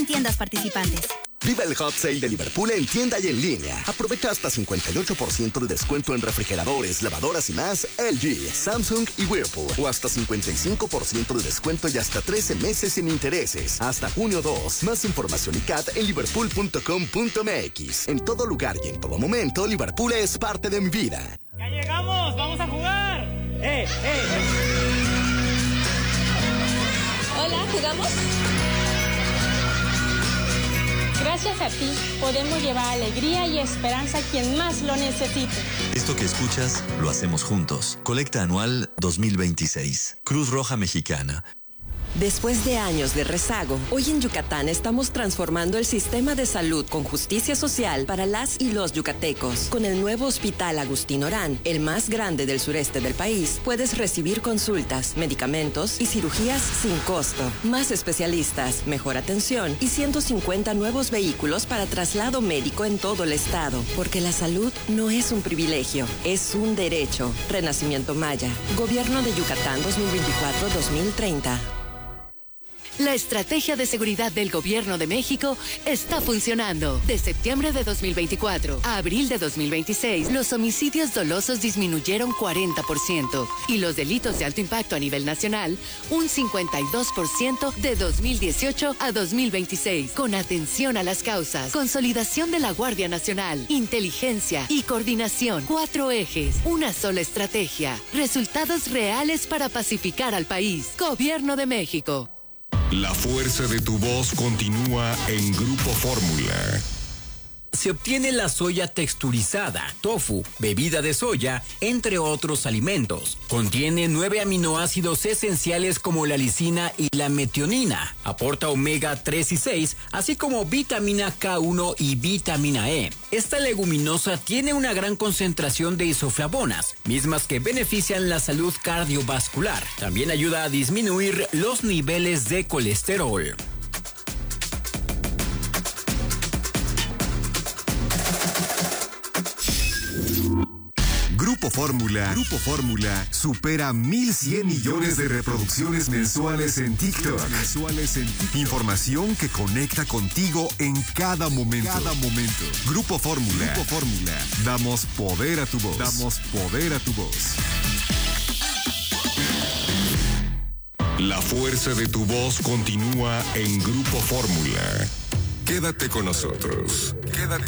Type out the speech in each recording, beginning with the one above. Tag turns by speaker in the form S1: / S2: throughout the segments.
S1: en tiendas participantes.
S2: Viva el Hot Sale de Liverpool en tienda y en línea. Aprovecha hasta 58% de descuento en refrigeradores, lavadoras y más LG, Samsung y Whirlpool. O hasta 55% de descuento y hasta 13 meses sin intereses. Hasta junio 2. Más información y CAT en liverpool.com.mx. En todo lugar y en todo momento, Liverpool es parte de mi vida.
S3: ¡Ya llegamos! ¡Vamos a jugar!
S4: Hola, ¿jugamos? Gracias a ti, podemos llevar alegría y esperanza a quien más lo necesite.
S5: Esto que escuchas, lo hacemos juntos. Colecta anual 2026. Cruz Roja Mexicana.
S6: Después de años de rezago, hoy en Yucatán estamos transformando el sistema de salud con justicia social para las y los yucatecos. Con el nuevo Hospital Agustín Orán, el más grande del sureste del país, puedes recibir consultas, medicamentos y cirugías sin costo. Más especialistas, mejor atención y 150 nuevos vehículos para traslado médico en todo el estado. Porque la salud no es un privilegio, es un derecho. Renacimiento Maya. Gobierno de Yucatán 2024-2030.
S7: La estrategia de seguridad del Gobierno de México está funcionando. De septiembre de 2024 a abril de 2026, los homicidios dolosos disminuyeron 40% y los delitos de alto impacto a nivel nacional un 52% de 2018 a 2026. Con atención a las causas, consolidación de la Guardia Nacional, inteligencia y coordinación. 4 ejes, una sola estrategia. Resultados reales para pacificar al país. Gobierno de México.
S8: La fuerza de tu voz continúa en Grupo Fórmula.
S9: Se obtiene la soya texturizada, tofu, bebida de soya, entre otros alimentos. Contiene 9 aminoácidos esenciales como la lisina y la metionina. Aporta omega 3 y 6, así como vitamina K1 y vitamina E. Esta leguminosa tiene una gran concentración de isoflavonas, mismas que benefician la salud cardiovascular. También ayuda a disminuir los niveles de colesterol.
S8: Grupo Fórmula supera 1,100 millones de reproducciones mensuales en TikTok. Información que conecta contigo en cada momento. Grupo Fórmula. Damos poder a tu voz. La fuerza de tu voz continúa en Grupo Fórmula. Quédate con nosotros.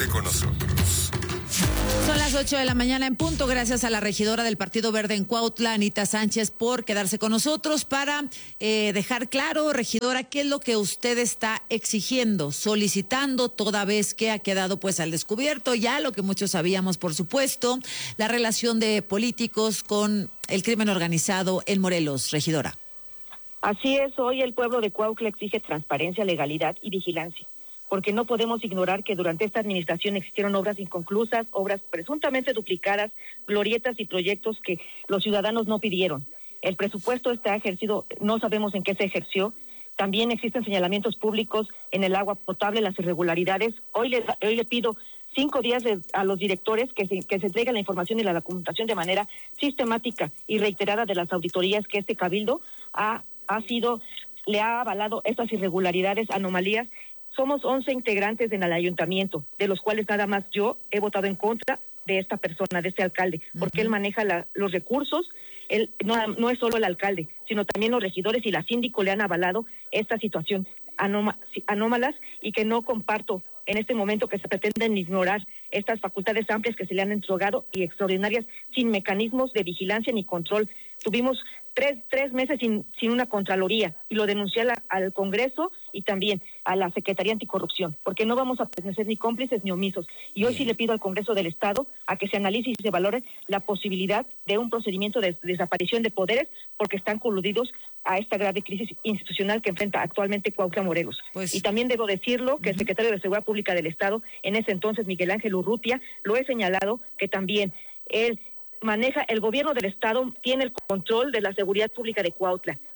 S10: Son las 8 de la mañana en punto. Gracias a la regidora del Partido Verde en Cuautla, Anita Sánchez, por quedarse con nosotros para dejar claro, regidora, qué es lo que usted está exigiendo, solicitando, toda vez que ha quedado pues al descubierto ya lo que muchos sabíamos, por supuesto, la relación de políticos con el crimen organizado en Morelos, regidora.
S11: Así es, hoy el pueblo de Cuautla exige transparencia, legalidad y vigilancia, porque no podemos ignorar que durante esta administración existieron obras inconclusas, obras presuntamente duplicadas, glorietas y proyectos que los ciudadanos no pidieron. El presupuesto está ejercido, no sabemos en qué se ejerció. También existen señalamientos públicos en el agua potable, las irregularidades. Hoy le pido 5 días a los directores que se entreguen la información y la documentación de manera sistemática y reiterada de las auditorías que este cabildo le ha avalado estas irregularidades, anomalías. Somos 11 integrantes en el ayuntamiento, de los cuales nada más yo he votado en contra de esta persona, de este alcalde, porque él maneja los recursos. Él no es solo el alcalde, sino también los regidores y la síndico le han avalado esta situación anómalas, y que no comparto en este momento que se pretenden ignorar estas facultades amplias que se le han entregado y extraordinarias sin mecanismos de vigilancia ni control. Tuvimos tres meses sin una contraloría, y lo denuncié al Congreso y también a la Secretaría Anticorrupción, porque no vamos a pertenecer ni cómplices ni omisos. Y hoy sí le pido al Congreso del Estado a que se analice y se valore la posibilidad de un procedimiento de desaparición de poderes, porque están coludidos a esta grave crisis institucional que enfrenta actualmente Cuautla, Morelos. Y también debo decirlo que el secretario de Seguridad Pública del Estado, en ese entonces Miguel Ángel Urrutia, lo he señalado que también él maneja, el gobierno del Estado tiene el control de la seguridad pública de Cuautla.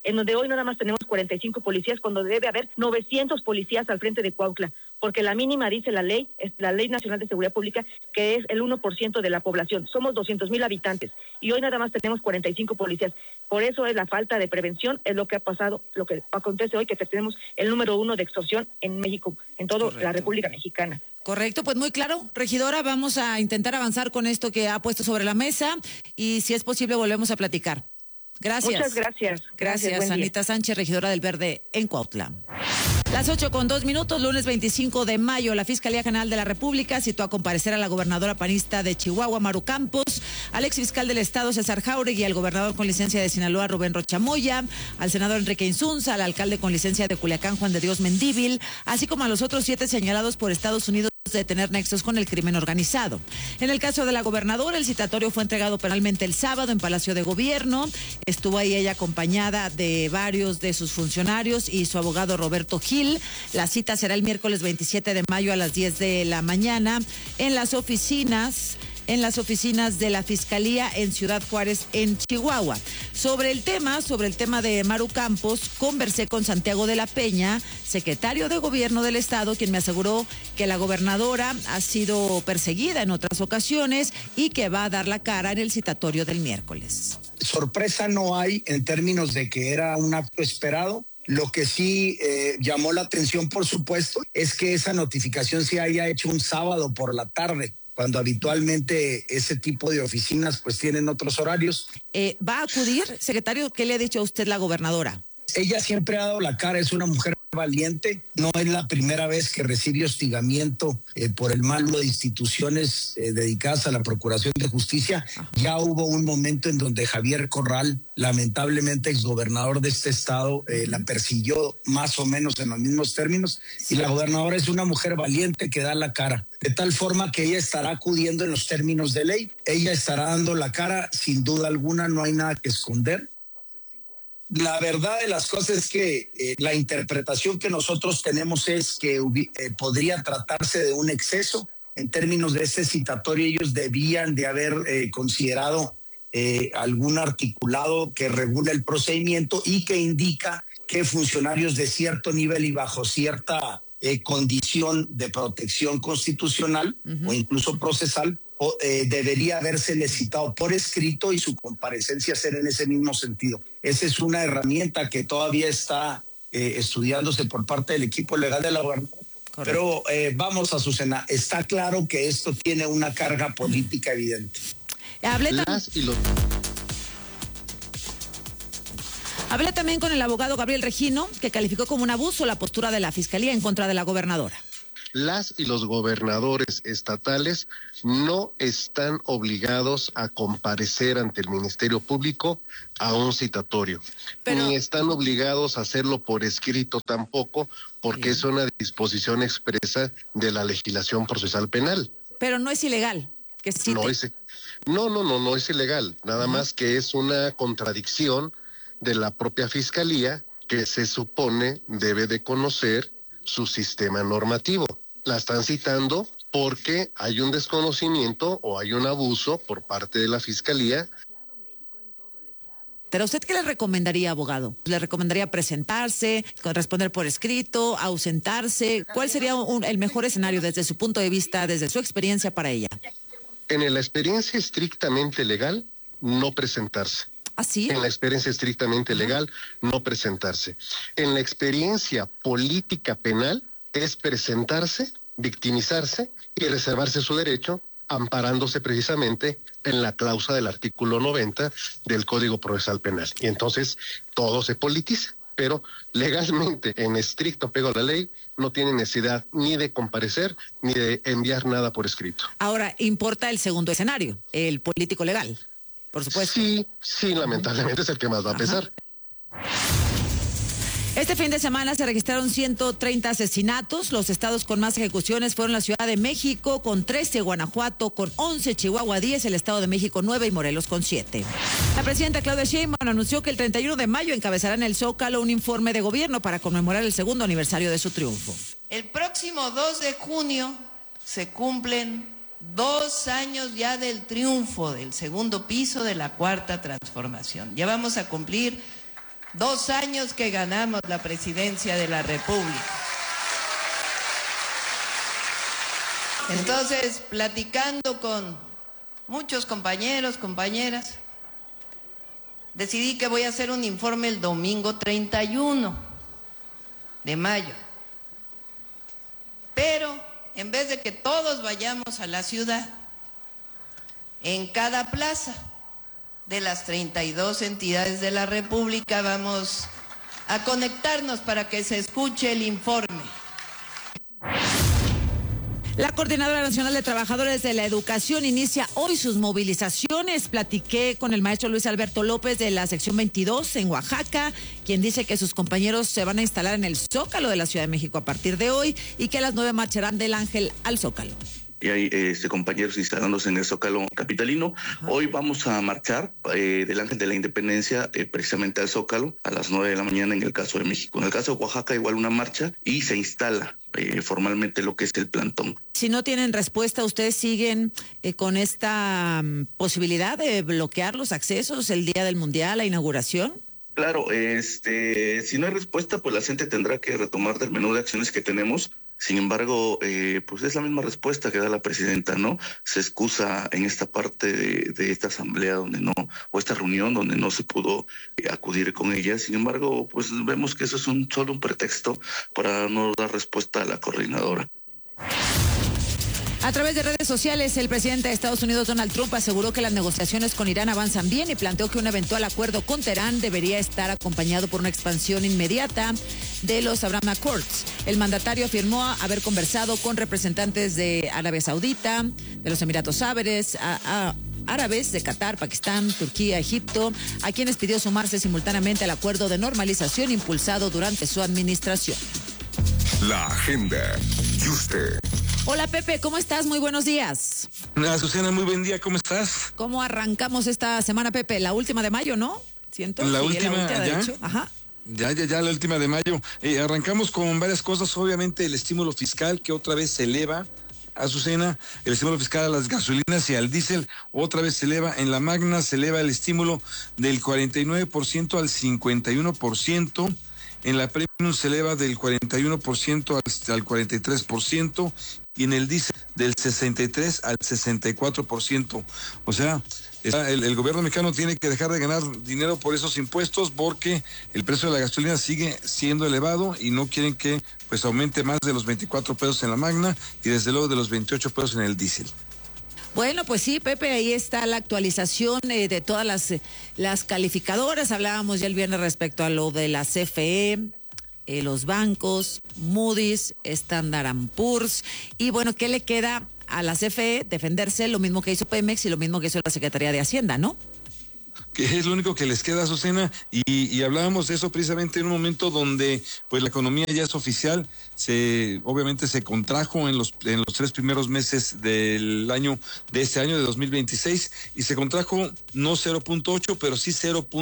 S11: en donde hoy nada más tenemos 45 policías, cuando debe haber 900 policías al frente de Cuautla, porque la mínima dice la ley, es la Ley Nacional de Seguridad Pública, que es el 1% de la población. Somos 200,000 habitantes y hoy nada más tenemos 45 policías. Por eso es la falta de prevención, es lo que ha pasado, lo que acontece hoy, que tenemos el número 1 de extorsión en México, en toda la República Mexicana.
S10: Correcto, pues muy claro, regidora, vamos a intentar avanzar con esto que ha puesto sobre la mesa y si es posible volvemos a platicar. Gracias.
S11: Muchas gracias.
S10: Gracias, Anita Sánchez, regidora del Verde en Cuautla. Las 8:02, lunes 25 de mayo, la Fiscalía General de la República citó a comparecer a la gobernadora panista de Chihuahua, Maru Campos, al exfiscal del Estado, César Jáuregui, al gobernador con licencia de Sinaloa, Rubén Rocha Moya, al senador Enrique Insunza, al alcalde con licencia de Culiacán, Juan de Dios Mendívil, así como a los otros 7 señalados por Estados Unidos de tener nexos con el crimen organizado. En el caso de la gobernadora, el citatorio fue entregado penalmente el sábado en Palacio de Gobierno. Estuvo ahí ella acompañada de varios de sus funcionarios y su abogado Roberto Gil. La cita será el miércoles 27 de mayo a las 10 de la mañana en las oficinas de la Fiscalía en Ciudad Juárez, en Chihuahua. Sobre el tema de Maru Campos, conversé con Santiago de la Peña, secretario de Gobierno del Estado, quien me aseguró que la gobernadora ha sido perseguida en otras ocasiones y que va a dar la cara en el citatorio del miércoles.
S1: Sorpresa no hay en términos de que era un acto esperado. Lo que sí llamó la atención, por supuesto, es que esa notificación se haya hecho un sábado por la tarde, cuando habitualmente ese tipo de oficinas pues tienen otros horarios.
S10: ¿Va a acudir, secretario? ¿Qué le ha dicho a usted la gobernadora?
S1: Ella siempre ha dado la cara, es una mujer valiente, no es la primera vez que recibe hostigamiento por el mal de instituciones dedicadas a la Procuración de Justicia. Ya hubo un momento en donde Javier Corral, lamentablemente exgobernador de este estado, la persiguió más o menos en los mismos términos, y la gobernadora es una mujer valiente que da la cara, de tal forma que ella estará acudiendo en los términos de ley, ella estará dando la cara, sin duda alguna, no hay nada que esconder. La verdad de las cosas es que la interpretación que nosotros tenemos es que podría tratarse de un exceso. En términos de este citatorio, ellos debían de haber considerado algún articulado que regule el procedimiento y que indica que funcionarios de cierto nivel y bajo cierta condición de protección constitucional o incluso procesal debería habérsele citado por escrito y su comparecencia ser en ese mismo sentido. Esa es una herramienta que todavía está estudiándose por parte del equipo legal de la gobernadora. Pero vamos, Azucena, está claro que esto tiene una carga política evidente.
S10: Hablé también con el abogado Gabriel Regino, que calificó como un abuso la postura de la Fiscalía en contra de la gobernadora.
S12: Las y los gobernadores estatales no están obligados a comparecer ante el Ministerio Público a un citatorio, ni están obligados a hacerlo por escrito tampoco, porque es una disposición expresa de la legislación procesal penal. Pero no es ilegal que cite. No es ilegal, nada más que es una contradicción de la propia Fiscalía, que se supone debe de conocer su sistema normativo. La están citando porque hay un desconocimiento o hay un abuso por parte de la Fiscalía.
S10: ¿Pero usted qué le recomendaría, abogado? ¿Le recomendaría presentarse, responder por escrito, ausentarse? ¿Cuál sería el mejor escenario desde su punto de vista, desde su experiencia para ella?
S12: En la experiencia estrictamente legal, no presentarse.
S10: ¿Así?
S12: En la experiencia estrictamente legal, no presentarse. En la experiencia política penal, es presentarse, victimizarse y reservarse su derecho, amparándose precisamente en la cláusula del artículo 90 del Código Procesal Penal. Y entonces todo se politiza, pero legalmente, en estricto apego a la ley, no tiene necesidad ni de comparecer ni de enviar nada por escrito.
S10: Ahora, importa el segundo escenario, el político legal, por supuesto.
S12: Sí, lamentablemente es el que más va a pesar.
S10: Este fin de semana se registraron 130 asesinatos. Los estados con más ejecuciones fueron la Ciudad de México con 13, Guanajuato con 11, Chihuahua 10, el Estado de México 9 y Morelos con 7. La presidenta Claudia Sheinbaum anunció que el 31 de mayo encabezará en el Zócalo un informe de gobierno para conmemorar el segundo aniversario de su triunfo.
S13: El próximo 2 de junio se cumplen 2 años ya del triunfo del segundo piso de la Cuarta Transformación. Ya vamos a cumplir 2 años que ganamos la presidencia de la República. Entonces, platicando con muchos compañeros, compañeras, decidí que voy a hacer un informe el domingo 31 de mayo. Pero, en vez de que todos vayamos a la ciudad, en cada plaza de las 32 entidades de la República vamos a conectarnos para que se escuche el informe.
S10: La Coordinadora Nacional de Trabajadores de la Educación inicia hoy sus movilizaciones. Platiqué con el maestro Luis Alberto López de la sección 22 en Oaxaca, quien dice que sus compañeros se van a instalar en el Zócalo de la Ciudad de México a partir de hoy y que a las 9 marcharán del Ángel al Zócalo.
S14: Y hay compañeros instalándose en el Zócalo capitalino. Ajá. Hoy vamos a marchar del Ángel de la Independencia precisamente al Zócalo a las 9 de la mañana en el caso de México. En el caso de Oaxaca igual una marcha y se instala formalmente lo que es el plantón. Si no tienen respuesta, ¿ustedes siguen con esta posibilidad de bloquear los accesos el día del Mundial, la inauguración? Claro, si no hay respuesta, pues la gente tendrá que retomar del menú de acciones que tenemos. Sin embargo, pues es la misma respuesta que da la presidenta, ¿no? Se excusa en esta parte de esta asamblea o esta reunión donde no se pudo acudir con ella. Sin embargo, pues vemos que eso es solo un pretexto para no dar respuesta a la coordinadora. A través de redes sociales, el presidente de Estados Unidos, Donald Trump, aseguró que las negociaciones con Irán avanzan bien y planteó que un eventual acuerdo con Teherán debería estar acompañado por una expansión inmediata de los Abraham Accords. El mandatario afirmó haber conversado con representantes de Arabia Saudita, de los Emiratos Árabes, de Qatar, Pakistán, Turquía, Egipto, a quienes pidió sumarse simultáneamente al acuerdo de normalización impulsado durante su administración.
S8: La agenda. Y usted.
S10: Hola Pepe, ¿cómo estás? Muy buenos días.
S15: Hola Susana, muy buen día, ¿cómo estás?
S10: ¿Cómo arrancamos esta semana, Pepe? La última de mayo, ¿no? Siento.
S15: La
S10: sí,
S15: última,
S10: la última,
S15: ¿ya?
S10: de hecho. Ajá.
S15: Ya, la última de mayo. Arrancamos con varias cosas, obviamente el estímulo fiscal que otra vez se eleva. Azucena, el estímulo fiscal a las gasolinas y al diésel otra vez se eleva. En la Magna se eleva el estímulo del 49% al 51%. En la Premium se eleva del 41% al 43%. Y en el diésel del 63 al 64%. O sea, el gobierno mexicano tiene que dejar de ganar dinero por esos impuestos porque el precio de la gasolina sigue siendo elevado y no quieren que pues aumente más de los 24 pesos en la Magna y desde luego de los 28 pesos en el diésel.
S10: Bueno, pues sí, Pepe, ahí está la actualización de todas las calificadoras. Hablábamos ya el viernes respecto a lo de la CFE. Los bancos, Moody's, Standard & Poor's. Y bueno, ¿qué le queda a la CFE? Defenderse, lo mismo que hizo Pemex y lo mismo que hizo la Secretaría de Hacienda, ¿no?
S15: Que es lo único que les queda, Azucena, y hablábamos de eso precisamente en un momento donde pues la economía ya es oficial, obviamente se contrajo en los 3 primeros meses de este año de 2026 y se contrajo no 0.8 pero sí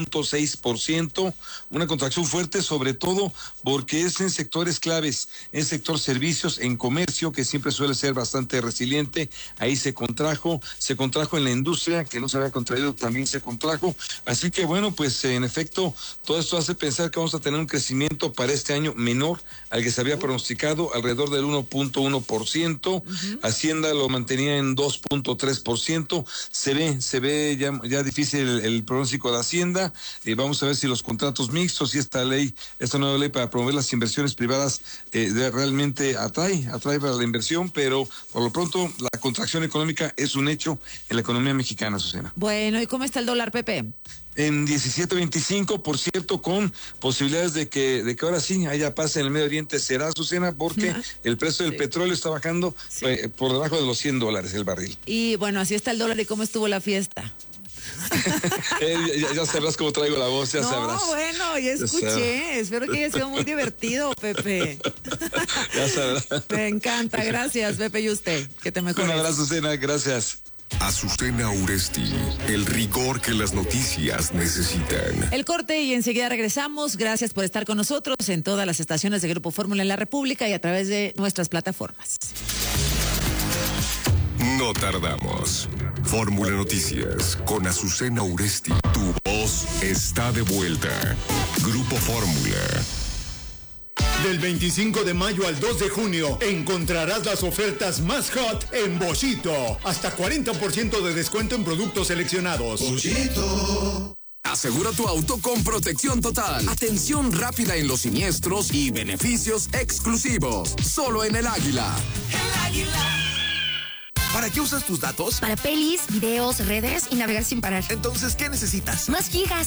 S15: 0.6%, una contracción fuerte sobre todo porque es en sectores claves, en sector servicios, en comercio que siempre suele ser bastante resiliente, ahí se contrajo en la industria que no se había contraído, también se contrajo. Así que bueno, pues en efecto, todo esto hace pensar que vamos a tener un crecimiento para este año menor al que se había pronosticado, alrededor del 1.1%. Hacienda lo mantenía en 2.3%. Se ve ya difícil el pronóstico de Hacienda. Vamos a ver si los contratos mixtos y esta nueva ley para promover las inversiones privadas realmente atrae para la inversión, pero por lo pronto la contracción económica es un hecho en la economía mexicana, Susana.
S10: Bueno, ¿y cómo está el dólar, Pepe?
S15: En 17.25, por cierto, con posibilidades de que ahora sí haya paz en el Medio Oriente, será, Azucena, porque el precio del petróleo está bajando por debajo de los $100 el barril.
S10: Y bueno, así está el dólar. ¿Y cómo estuvo la fiesta?
S15: Ya sabrás cómo traigo la voz, ya sabrás.
S10: No, bueno, ya escuché. Espero que haya sido muy divertido, Pepe.
S15: Ya sabrás.
S10: Me encanta. Gracias, Pepe, y usted. Que te mejores.
S15: Un abrazo, Azucena. Gracias.
S8: Azucena Uresti, el rigor que las noticias necesitan.
S10: El corte y enseguida regresamos. Gracias por estar con nosotros en todas las estaciones de Grupo Fórmula en la República y a través de nuestras plataformas.
S8: No tardamos. Fórmula Noticias con Azucena Uresti, tu voz autos está de vuelta. Grupo Fórmula.
S16: Del 25 de mayo al 2 de junio encontrarás las ofertas más hot en Boschito. Hasta 40% de descuento en productos seleccionados.
S17: Boschito. Asegura tu auto con protección total, atención rápida en los siniestros y beneficios exclusivos. Solo en El Águila.
S18: El Águila.
S17: ¿Para qué usas tus datos?
S18: Para pelis, videos, redes y navegar sin parar.
S17: Entonces, ¿qué necesitas?
S18: Más gigas.